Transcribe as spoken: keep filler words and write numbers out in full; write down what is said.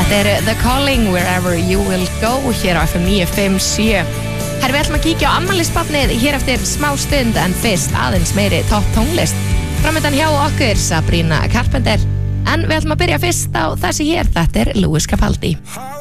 Þetta er The Calling Wherever You Will Go hér á F M níu fimm sjö. Herri, við ætlum að kíkja á afmælisbarnið hér eftir smá stund en fyrst aðeins meiri topp tónlist. Framöndan hjá okkur Sabrina Carpenter. En við ætlum að byrja fyrst á þessi hér, þetta er Lewis Capaldi.